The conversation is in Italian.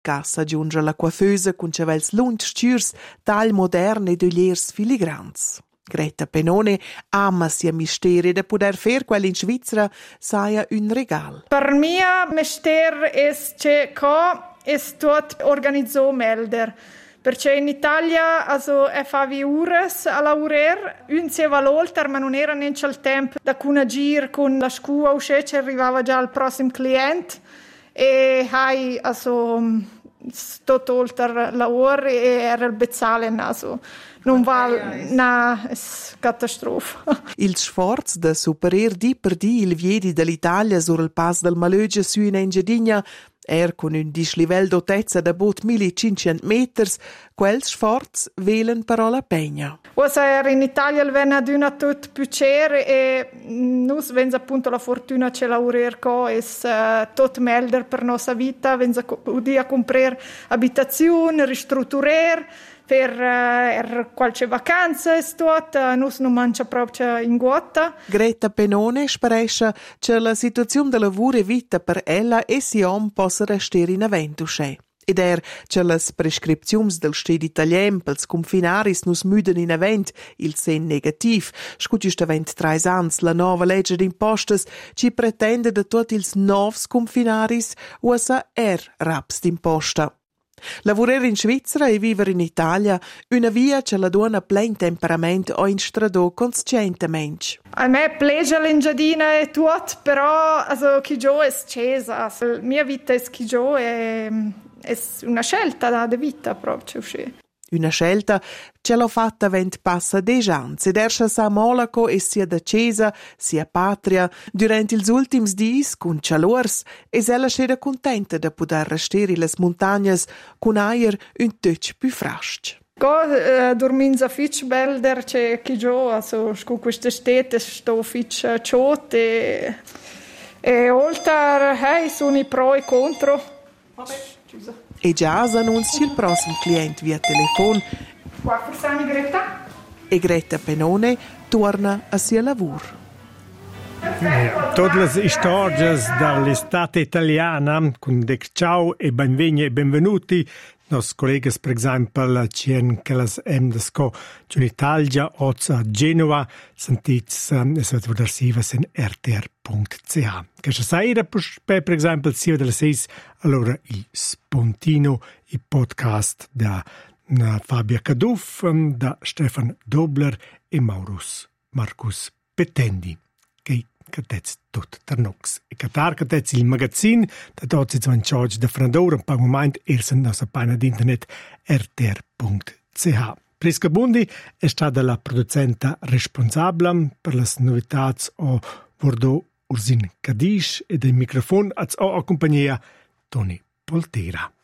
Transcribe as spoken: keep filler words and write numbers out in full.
Cassa giunge la coiffeuse con cevels lungs stürs, tagli moderni ed ugliers filigrans. Greta Penone ama sia misteri da poter fare quello in Svizzera saia un regal. Per mia mestier es che co es tot organizzo melder. Perché in Italia also è favi ures a laurer, un sieva l'olter, ma non era neanche il tempo da cuna gir con la scua usce, ci arrivava già il prossimo cliente e hai also tot olter lavoro e era il bezzalen, also non va na catastrofa. Il sforzo da superare di per di il viedi dell'Italia sul il pass del Malögia su in Engiadina er con un dislivel d'otezza da bot millecinquecento meters, quel sforzo velen però la pegna. Osa er in Italia il venne ad una tot piacere e nus venza appunto la fortuna ce laurer co es uh, tot melder per nostra vita, venza udi a comprar abitazione, ristrutturer, per uh, er qualche vacanza è stata, nus non mangia proprio in guotta. Greta Penone sparesce che la situazione del lavoro e vita per ella e si om possa restare in aventusce. Ed er che le prescrizioni del Stato italiano pels confinaris nus müden in avent il sen negativ, scut just avent tre ans la nova legge d'impostes ci pretende da tutti ils novs confinaris usa er raps d'imposta. Lavorare in Svizzera e vivere in Italia, una via che la dona plein temperamento o in stradò conscientemente. A me piace l'engiadina e tutto, però also, chi gio è scesa. La mia vita è chi gio è, è una scelta di vita proprio. Una scelta ce l'ho fatta vent passa dieci anni, ed erscha sa Monaco e sia da Cesa, sia Patria, durante ils ultims dies, con calors, es ella sceda contenta da poter restare le montagne con aer un touch più frasc. Go uh, dorminza fitch belder che chi gio, also scu queste stete sto fitch ciot e e oltre hey, sono i pro e contro. Vabbè, chiusa. E già annuncia il prossimo cliente via telefono. Qua forse Greta? E Greta Penone torna a sia lavoro. Eh, tutte le storie dall'estate italiana, con dec ciao e benvegni e benvenuti. Nos colleghi, per esempio, cien che las em desco in Italia o a Genova, sentits e se vedersivas in r t r punto c h. Che se saira, per esempio, sia delle seis, allora il Spontino, il podcast da Fabia Caduff, da Stefan Dobler e Maurus Marcus Petendi. Che catez tot tarnox. E catar catez il magazin, da dort si zwan charge da Frandor, un pa moment ersen nossa página di internet r t r punto c h. Prisca Bundi è stata la producenta responsabile per le novità o Bordeaux Ursin Cadiz e del microfono a compagnia Tony Poltera.